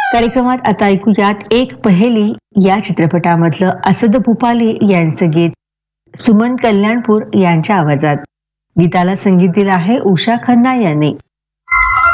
कार्यक्रमात आता ऐकूयात एक पहेली या चित्रपटामधलं असद भूपाली यांचं गीत सुमन कल्याणपूर यांच्या आवाजात. गीताला संगीत दिलं आहे उषा खन्ना यांनी.